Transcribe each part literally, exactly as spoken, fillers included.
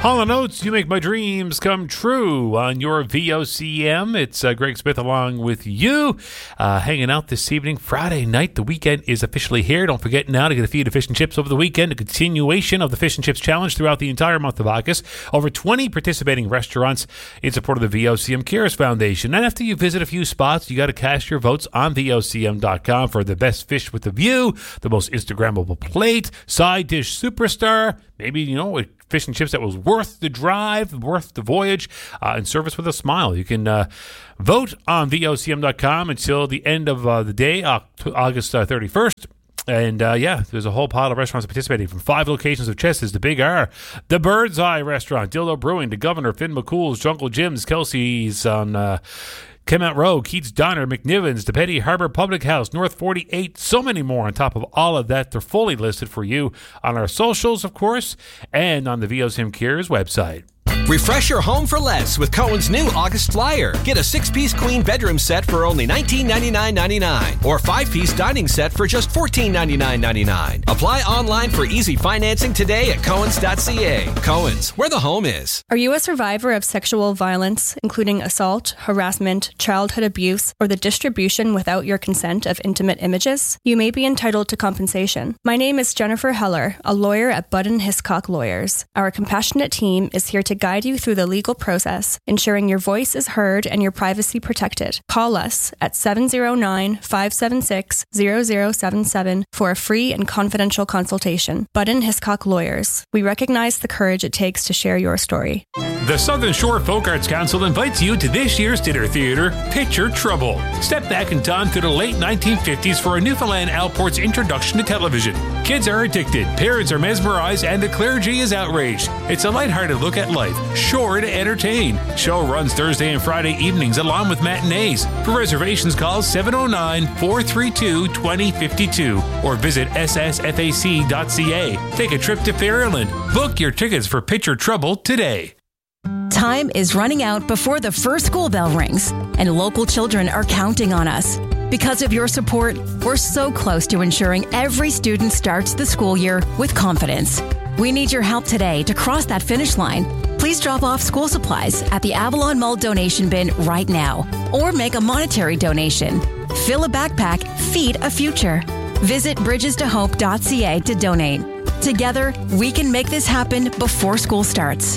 Hall and Oates, you make my dreams come true on your V O C M. It's uh, Greg Smith along with you, uh, hanging out this evening, Friday night. The weekend is officially here. Don't forget now to get a feed of fish and chips over the weekend. A continuation of the Fish and Chips Challenge throughout the entire month of August. Over twenty participating restaurants in support of the V O C M Cares Foundation. And after you visit a few spots, you got to cast your votes on V O C M dot com for the best fish with a view, the most Instagrammable plate, side dish superstar, maybe, you know, a fish and chips that was worth the drive, worth the voyage, uh, and service with a smile. You can uh, vote on V O C M dot com until the end of uh, the day, August uh, thirty-first. And uh, yeah, there's a whole pile of restaurants participating from five locations of Ches's, the Big R, the Bird's Eye Restaurant, Dildo Brewing, the Governor, Finn McCool's, Jungle Jim's, Kelsey's on uh, Kemont Road, Keats Donner, McNiven's, the Petty Harbor Public House, North forty-eight, so many more on top of all of that. They're fully listed for you on our socials, of course, and on the V O C M Cares website. Refresh your home for less with Cohen's new August Flyer. Get a six-piece queen bedroom set for only nineteen ninety-nine ninety-nine or five-piece dining set for just fourteen ninety-nine ninety-nine. Apply online for easy financing today at Cohens dot c a. Cohen's, where the home is. Are you a survivor of sexual violence, including assault, harassment, childhood abuse, or the distribution without your consent of intimate images? You may be entitled to compensation. My name is Jennifer Heller, a lawyer at Budden Hiscock Lawyers. Our compassionate team is here to guide you through the legal process, ensuring your voice is heard and your privacy protected. Call us at seven oh nine, five seven six, zero zero seven seven for a free and confidential consultation. Budden Hiscock Lawyers. We recognize the courage it takes to share your story. The Southern Shore Folk Arts Council invites you to this year's dinner theater, Picture Trouble. Step back in time to the late nineteen fifties for a Newfoundland Outport's introduction to television. Kids are addicted, parents are mesmerized, and the clergy is outraged. It's a lighthearted look at life, sure to entertain. Show runs Thursday and Friday evenings along with matinees. For reservations, call seven oh nine, four three two, two oh five two or visit s s f a c dot c a. Take a trip to Fairland. Book your tickets for Picture Trouble today. Time is running out before the first school bell rings, and local children are counting on us. Because of your support, we're so close to ensuring every student starts the school year with confidence. We need your help today to cross that finish line. Please drop off school supplies at the Avalon Mall donation bin right now, or make a monetary donation. Fill a backpack, feed a future. Visit bridges to hope dot c a to donate. Together, we can make this happen before school starts.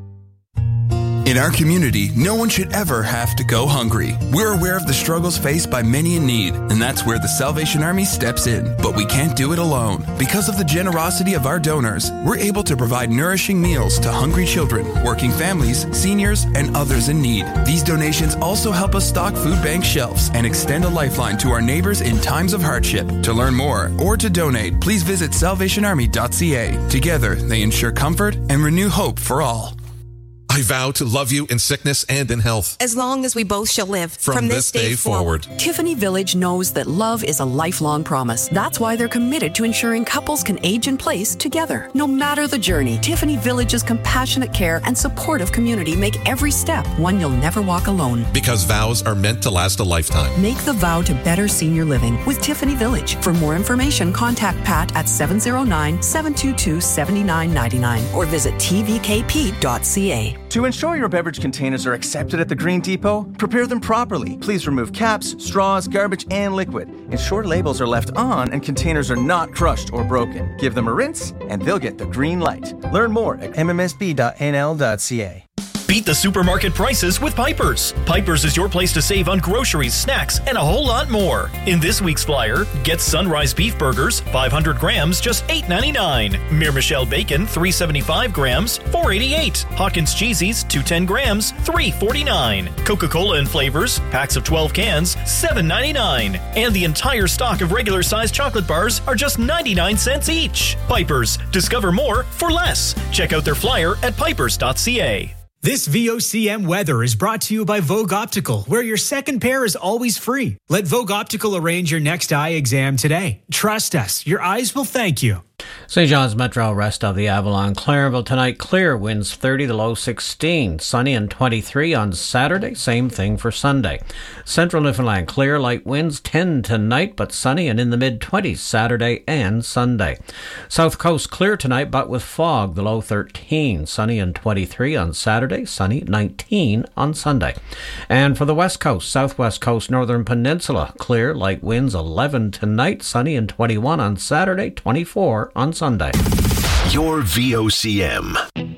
In our community, no one should ever have to go hungry. We're aware of the struggles faced by many in need, and that's where the Salvation Army steps in. But we can't do it alone. Because of the generosity of our donors, we're able to provide nourishing meals to hungry children, working families, seniors, and others in need. These donations also help us stock food bank shelves and extend a lifeline to our neighbors in times of hardship. To learn more or to donate, please visit salvation army dot c a. Together, they ensure comfort and renew hope for all. I vow to love you in sickness and in health, as long as we both shall live. From, From this, this day, day forward. forward. Tiffany Village knows that love is a lifelong promise. That's why they're committed to ensuring couples can age in place together. No matter the journey, Tiffany Village's compassionate care and supportive community make every step one you'll never walk alone. Because vows are meant to last a lifetime. Make the vow to better senior living with Tiffany Village. For more information, contact Pat at seven oh nine, seven two two, seven nine nine nine or visit t v k p dot c a. To ensure your beverage containers are accepted at the Green Depot, prepare them properly. Please remove caps, straws, garbage, and liquid. Ensure labels are left on and containers are not crushed or broken. Give them a rinse, and they'll get the green light. Learn more at m m s b dot n l dot c a. Beat the supermarket prices with Piper's. Piper's is your place to save on groceries, snacks, and a whole lot more. In this week's flyer, get Sunrise beef burgers, five hundred grams, just eight ninety-nine. Mere Michelle bacon, three seventy-five grams, four eighty-eight. Hawkins cheesies, two ten grams, three forty-nine. Coca-Cola and flavors, packs of twelve cans, seven ninety-nine. And the entire stock of regular-sized chocolate bars are just ninety-nine cents each. Piper's. Discover more for less. Check out their flyer at pipers dot c a. This V O C M weather is brought to you by Vogue Optical, where your second pair is always free. Let Vogue Optical arrange your next eye exam today. Trust us, your eyes will thank you. Saint John's Metro, rest of the Avalon. Clareville tonight, clear, winds thirty, the low sixteen. Sunny and twenty-three on Saturday, same thing for Sunday. Central Newfoundland, clear, light winds ten tonight, but sunny and in the mid-twenties Saturday and Sunday. South Coast, clear tonight, but with fog, the low thirteen. Sunny and twenty-three on Saturday, sunny nineteen on Sunday. And for the West Coast, Southwest Coast, Northern Peninsula, clear, light winds eleven tonight, sunny and twenty-one on Saturday, twenty-four on Sunday. Your V O C M.